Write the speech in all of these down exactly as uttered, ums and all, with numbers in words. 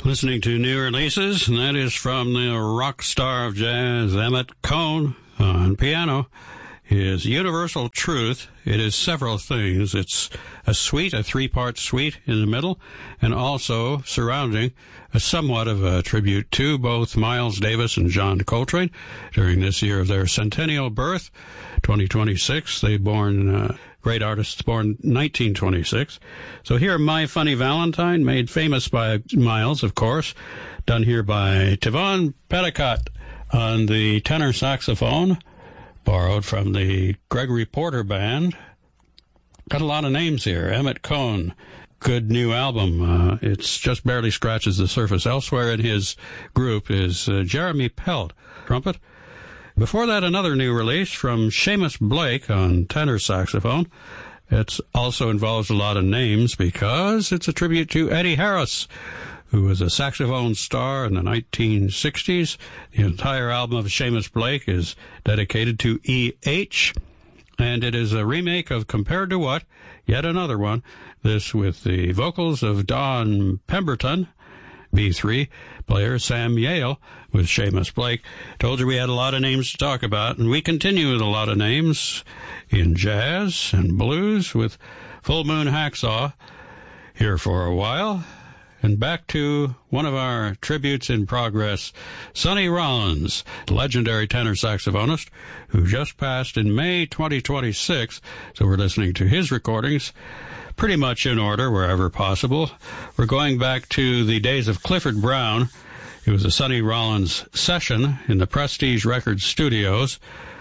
Listening to new releases, and that is from the rock star of jazz, Emmett Cohn, on piano. His Universal Truth, it is several things. It's a suite, a three-part suite in the middle, and also surrounding a somewhat of a tribute to both Miles Davis and John Coltrane during this year of their centennial birth, twenty twenty-six. They born... Uh, Great artists born nineteen twenty-six. So here, My Funny Valentine, made famous by Miles, of course, done here by Tevon Petticott on the tenor saxophone, borrowed from the Gregory Porter Band. Got a lot of names here. Emmett Cohn, good new album. Uh, it's just barely scratches the surface. Elsewhere in his group is uh, Jeremy Pelt, trumpet. Before that, another new release from Seamus Blake on tenor saxophone. It also involves a lot of names because it's a tribute to Eddie Harris, who was a saxophone star in the nineteen sixties. The entire album of Seamus Blake is dedicated to E H, and it is a remake of Compared to What, yet another one, this with the vocals of Don Pemberton, B three player Sam Yale with Seamus Blake. Told you we had a lot of names to talk about, and we continue with a lot of names in jazz and blues with Full Moon Hacksaw here for a while. And back to one of our tributes in progress, Sonny Rollins, legendary tenor saxophonist who just passed in May twenty twenty-six. So we're listening to his recordings pretty much in order wherever possible. We're going back to the days of Clifford Brown. It was a Sonny Rollins session in the Prestige Records studios.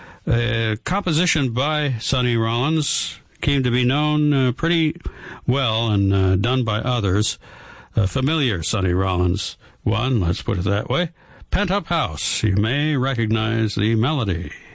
A composition by Sonny Rollins came to be known uh, pretty well and uh, done by others. A familiar Sonny Rollins one, let's put it that way. Pent Up House. You may recognize the melody.